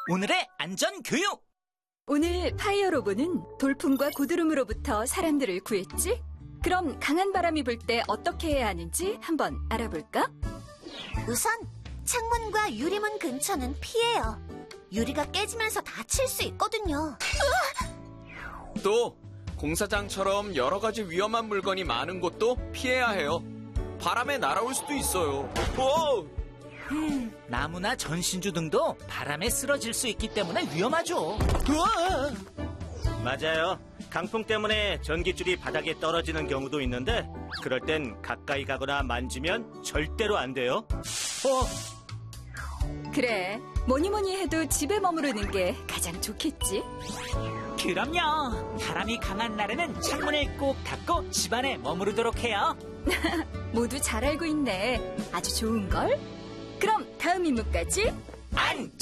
오늘의 안전교육! 오늘 파이어로봇은 돌풍과 고드름으로부터 사람들을 구했지? 그럼 강한 바람이 불 때 어떻게 해야 하는지 한번 알아볼까? 우선 창문과 유리문 근처는 피해요. 유리가 깨지면서 다칠 수 있거든요. 또 공사장처럼 여러 가지 위험한 물건이 많은 곳도 피해야 해요. 바람에 날아올 수도 있어요. 오! 나무나 전신주 등도 바람에 쓰러질 수 있기 때문에 위험하죠. 우와! 맞아요. 강풍 때문에 전기줄이 바닥에 떨어지는 경우도 있는데 그럴 땐 가까이 가거나 만지면 절대로 안 돼요. 그래, 뭐니 해도 집에 머무르는 게 가장 좋겠지? 그럼요. 바람이 강한 날에는 창문을 꼭 닫고 집 안에 머무르도록 해요. 모두 잘 알고 있네. 아주 좋은걸? 그럼 다음 임무까지 안전!